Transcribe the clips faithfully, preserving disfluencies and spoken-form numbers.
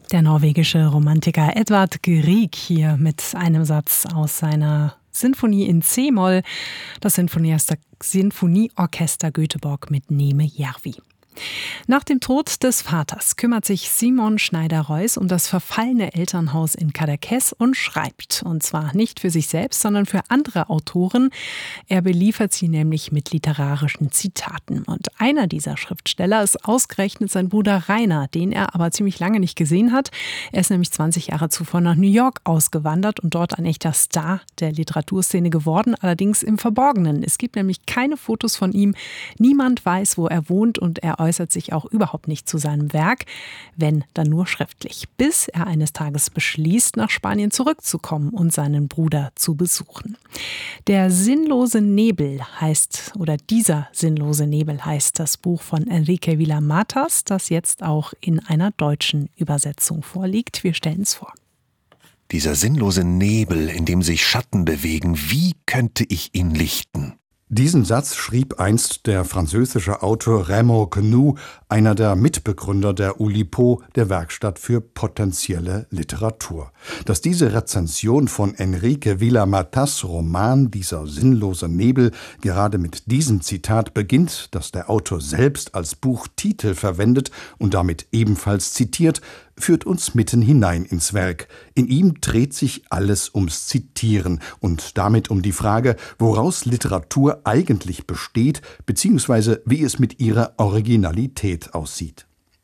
Der norwegische Romantiker Edvard Grieg hier mit einem Satz aus seiner Sinfonie in C-Moll, das Sinfonieorchester, Sinfonieorchester Göteborg mit Neme Järvi. Nach dem Tod des Vaters kümmert sich Simon Schneider-Reuß um das verfallene Elternhaus in Cadaqués und schreibt. Und zwar nicht für sich selbst, sondern für andere Autoren. Er beliefert sie nämlich mit literarischen Zitaten. Und einer dieser Schriftsteller ist ausgerechnet sein Bruder Rainer, den er aber ziemlich lange nicht gesehen hat. Er ist nämlich zwanzig Jahre zuvor nach New York ausgewandert und dort ein echter Star der Literaturszene geworden, allerdings im Verborgenen. Es gibt nämlich keine Fotos von ihm. Niemand weiß, wo er wohnt, und er äußert sich auch überhaupt nicht zu seinem Werk, wenn dann nur schriftlich, bis er eines Tages beschließt, nach Spanien zurückzukommen und seinen Bruder zu besuchen. Der sinnlose Nebel heißt, oder dieser sinnlose Nebel heißt das Buch von Enrique Vila-Matas, das jetzt auch in einer deutschen Übersetzung vorliegt. Wir stellen es vor. Dieser sinnlose Nebel, in dem sich Schatten bewegen, wie könnte ich ihn lichten? Diesen Satz schrieb einst der französische Autor Raymond Queneau, einer der Mitbegründer der Oulipo, der Werkstatt für potenzielle Literatur. Dass diese Rezension von Enrique Vila-Matas' Roman Dieser sinnlose Nebel gerade mit diesem Zitat beginnt, das der Autor selbst als Buchtitel verwendet und damit ebenfalls zitiert, führt uns mitten hinein ins Werk. In ihm dreht sich alles ums Zitieren und damit um die Frage, woraus Literatur eigentlich besteht, beziehungsweise wie es mit ihrer Originalität aussieht.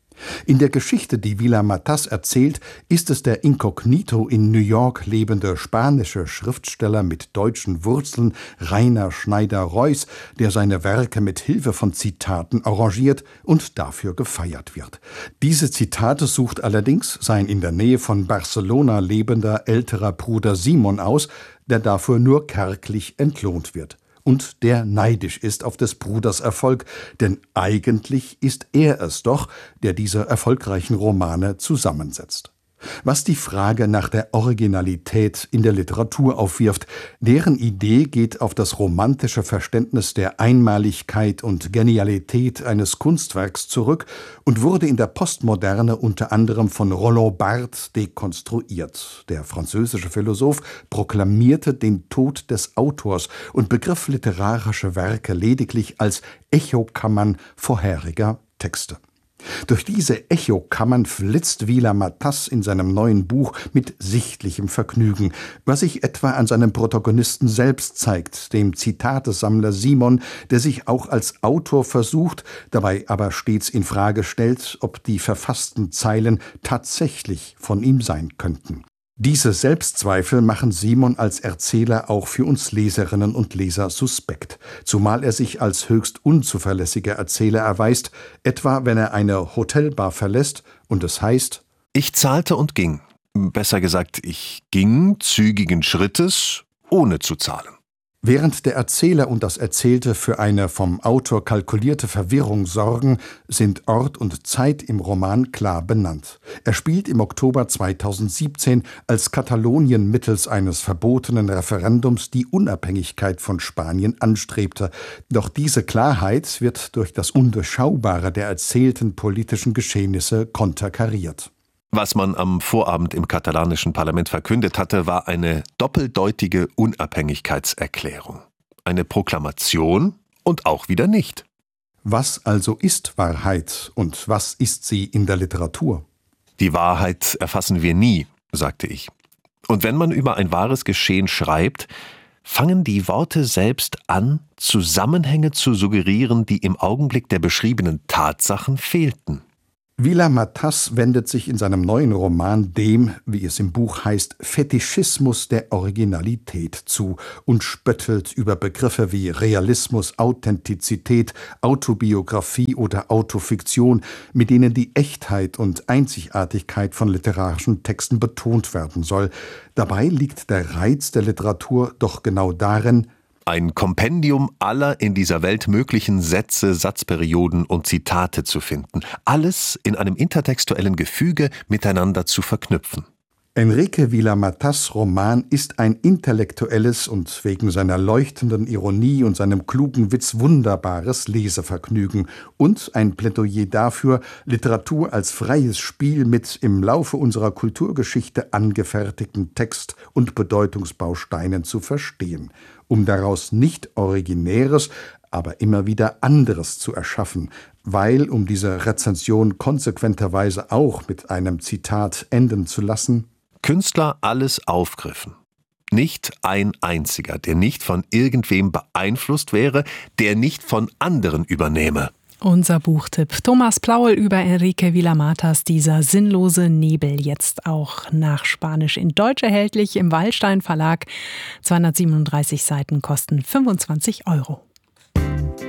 In der Geschichte, die Vila-Matas erzählt, ist es der inkognito in New York lebende spanische Schriftsteller mit deutschen Wurzeln Rainer Schneider-Reuß, der seine Werke mit Hilfe von Zitaten arrangiert und dafür gefeiert wird. Diese Zitate sucht allerdings sein in der Nähe von Barcelona lebender älterer Bruder Simon aus, der dafür nur kärglich entlohnt wird. Und der neidisch ist auf des Bruders Erfolg, denn eigentlich ist er es doch, der diese erfolgreichen Romane zusammensetzt. Was die Frage nach der Originalität in der Literatur aufwirft, deren Idee geht auf das romantische Verständnis der Einmaligkeit und Genialität eines Kunstwerks zurück und wurde in der Postmoderne unter anderem von Roland Barthes dekonstruiert. Der französische Philosoph proklamierte den Tod des Autors und begriff literarische Werke lediglich als Echokammern vorheriger Texte. Durch diese Echokammern flitzt Vila-Matas in seinem neuen Buch mit sichtlichem Vergnügen, was sich etwa an seinem Protagonisten selbst zeigt, dem Zitatesammler Simon, der sich auch als Autor versucht, dabei aber stets in Frage stellt, ob die verfassten Zeilen tatsächlich von ihm sein könnten. Diese Selbstzweifel machen Simon als Erzähler auch für uns Leserinnen und Leser suspekt, zumal er sich als höchst unzuverlässiger Erzähler erweist, etwa wenn er eine Hotelbar verlässt und es heißt: Ich zahlte und ging. Besser gesagt, ich ging zügigen Schrittes, ohne zu zahlen. Während der Erzähler und das Erzählte für eine vom Autor kalkulierte Verwirrung sorgen, sind Ort und Zeit im Roman klar benannt. Er spielt im Oktober zweitausendsiebzehn, als Katalonien mittels eines verbotenen Referendums die Unabhängigkeit von Spanien anstrebte. Doch diese Klarheit wird durch das Undurchschaubare der erzählten politischen Geschehnisse konterkariert. Was man am Vorabend im katalanischen Parlament verkündet hatte, war eine doppeldeutige Unabhängigkeitserklärung. Eine Proklamation und auch wieder nicht. Was also ist Wahrheit und was ist sie in der Literatur? Die Wahrheit erfassen wir nie, sagte ich. Und wenn man über ein wahres Geschehen schreibt, fangen die Worte selbst an, Zusammenhänge zu suggerieren, die im Augenblick der beschriebenen Tatsachen fehlten. Vila-Matas wendet sich in seinem neuen Roman dem, wie es im Buch heißt, Fetischismus der Originalität zu und spöttelt über Begriffe wie Realismus, Authentizität, Autobiografie oder Autofiktion, mit denen die Echtheit und Einzigartigkeit von literarischen Texten betont werden soll. Dabei liegt der Reiz der Literatur doch genau darin, ein Kompendium aller in dieser Welt möglichen Sätze, Satzperioden und Zitate zu finden. Alles in einem intertextuellen Gefüge miteinander zu verknüpfen. Enrique Vila-Matas' Roman ist ein intellektuelles und wegen seiner leuchtenden Ironie und seinem klugen Witz wunderbares Lesevergnügen und ein Plädoyer dafür, Literatur als freies Spiel mit im Laufe unserer Kulturgeschichte angefertigten Text- und Bedeutungsbausteinen zu verstehen, um daraus nicht Originäres, aber immer wieder anderes zu erschaffen, weil, um diese Rezension konsequenterweise auch mit einem Zitat enden zu lassen, Künstler alles aufgriffen. Nicht ein einziger, der nicht von irgendwem beeinflusst wäre, der nicht von anderen übernehme. Unser Buchtipp Thomas Plaul über Enrique Vila-Matas, dieser sinnlose Nebel, jetzt auch nach Spanisch in Deutsch erhältlich im Wallstein Verlag. zweihundertsiebenunddreißig Seiten kosten fünfundzwanzig Euro.